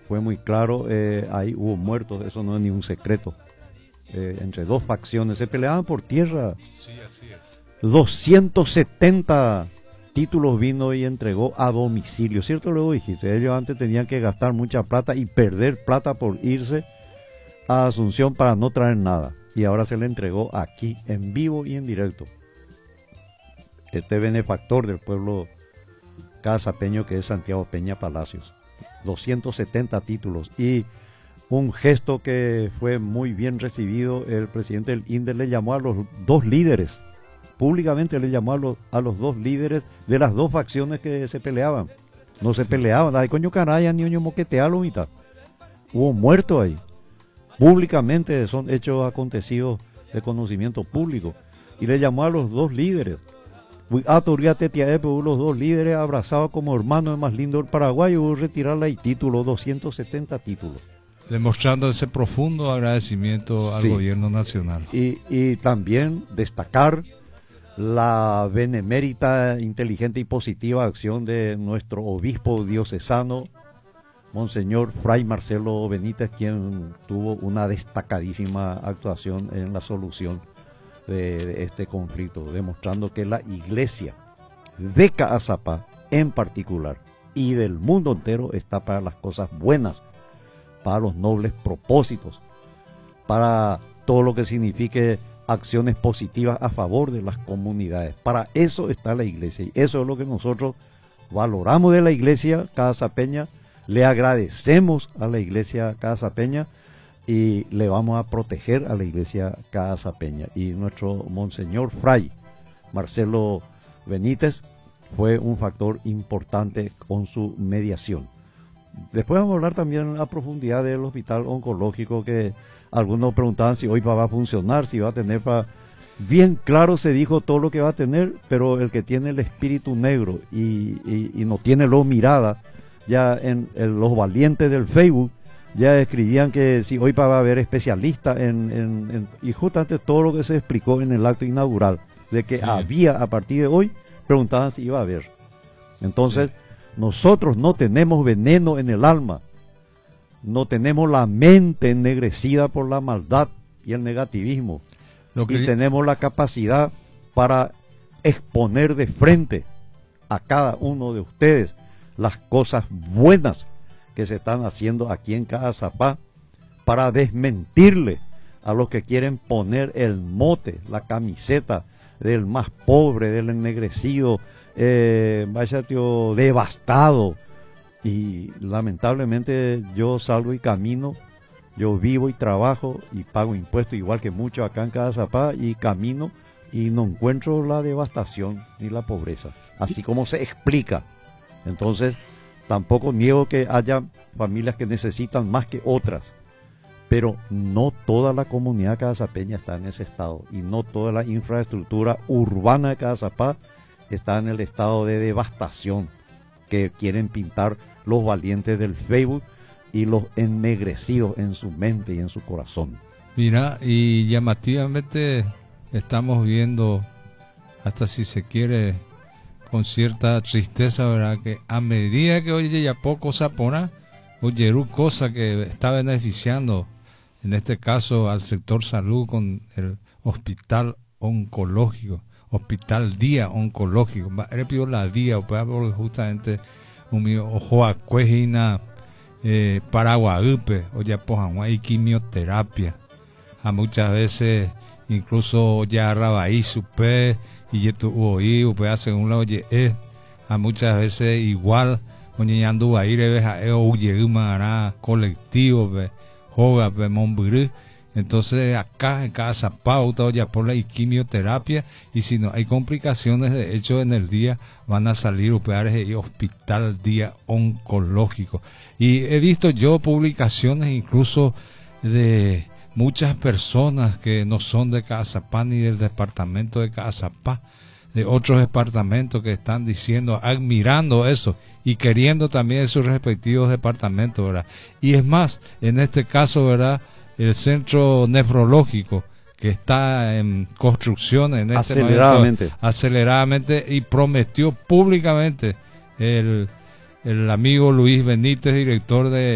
fue muy claro, ahí hubo muertos, eso no es ni un secreto. Entre dos facciones se peleaban por tierra. Sí, así es. 270 títulos vino y entregó a domicilio, ¿cierto? Luego dijiste, ellos antes tenían que gastar mucha plata y perder plata por irse a Asunción para no traer nada, y ahora se le entregó aquí en vivo y en directo. Este benefactor del pueblo casapeño, que es Santiago Peña Palacios, 270 títulos, y un gesto que fue muy bien recibido. El presidente del INDE le llamó a los dos líderes, públicamente le llamó a los dos líderes de las dos facciones que se peleaban. No se peleaban, ay coño caraya, ni oño moquetealo mitad. Hubo muertos ahí. Públicamente son hechos acontecidos de conocimiento público. Y le llamó a los dos líderes. Los dos líderes abrazados como hermanos, es más lindo el Paraguay, y hubo retirar el título, 270 títulos. Demostrando ese profundo agradecimiento al gobierno nacional. Y también destacar la benemérita, inteligente y positiva acción de nuestro obispo diocesano, Monseñor Fray Marcelo Benítez, quien tuvo una destacadísima actuación en la solución de este conflicto, demostrando que la iglesia de Caazapá en particular y del mundo entero está para las cosas buenas, para los nobles propósitos, para todo lo que signifique acciones positivas a favor de las comunidades. Para eso está la iglesia, y eso es lo que nosotros valoramos de la iglesia casapeña. Le agradecemos a la iglesia casapeña y le vamos a proteger a la iglesia casapeña. Y nuestro Monseñor Fray Marcelo Benítez fue un factor importante con su mediación. Después vamos a hablar también a profundidad del hospital oncológico, que algunos preguntaban si hoy va a funcionar, si va a tener bien claro se dijo todo lo que va a tener, pero el que tiene el espíritu negro y no tiene la mirada, ya en los valientes del Facebook ya escribían que si hoy va a haber especialistas y justamente todo lo que se explicó en el acto inaugural, de que había a partir de hoy, preguntaban si iba a haber. Entonces, nosotros no tenemos veneno en el alma, no tenemos la mente ennegrecida por la maldad y el negativismo, y tenemos la capacidad para exponer de frente a cada uno de ustedes las cosas buenas que se están haciendo aquí en Caazapá, para desmentirle a los que quieren poner el mote, la camiseta del más pobre, del ennegrecido, vaya tío, devastado. Y lamentablemente yo salgo y camino, yo vivo y trabajo y pago impuestos igual que muchos acá en Caazapá, y camino y no encuentro la devastación ni la pobreza, así como se explica. Entonces, tampoco niego que haya familias que necesitan más que otras, pero no toda la comunidad casapeña está en ese estado, y no toda la infraestructura urbana de Caazapá está en el estado de devastación que quieren pintar los valientes del Facebook y los ennegrecidos en su mente y en su corazón. Mira, y llamativamente estamos viendo, hasta si se quiere, con cierta tristeza, ¿verdad?, que a medida que oye ya poco sapona, oye, cosa que está beneficiando, en este caso al sector salud, con el hospital oncológico, hospital día oncológico, repito la día, porque justamente ojo a cuejina paraguayupe, oye, pues y quimioterapia, a muchas veces incluso ya rabaí supe y tu oí puede según la oye a muchas veces igual oye andu ahí le deja oye una colectivo joga monburu. Entonces acá en casa pauta ya por la quimioterapia, y si no hay complicaciones de hecho en el día van a salir operar y hospital día oncológico. Y he visto yo publicaciones incluso de muchas personas que no son de Caazapá ni del departamento de Caazapá, de otros departamentos, que están diciendo, admirando eso y queriendo también sus respectivos departamentos, ¿verdad? Y es más, en este caso, ¿verdad?, el centro nefrológico que está en construcción en este momento, aceleradamente, y prometió públicamente el amigo Luis Benítez, director de